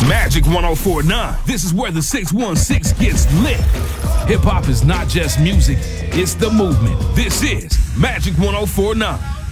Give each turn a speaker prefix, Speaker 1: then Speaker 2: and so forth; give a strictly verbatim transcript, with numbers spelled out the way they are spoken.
Speaker 1: Magic one oh four point nine. This is where the six one six gets lit. Hip hop is not just music, it's the movement. This is Magic one oh four point nine.